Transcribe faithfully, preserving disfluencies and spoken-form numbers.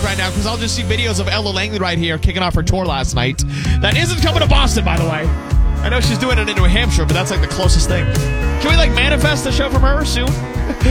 right now because I'll just see videos of Ella Langley right here kicking off her tour last night. That isn't coming to Boston, by the way. I know she's doing it in New Hampshire, but that's like the closest thing. Can we like manifest a show from her soon?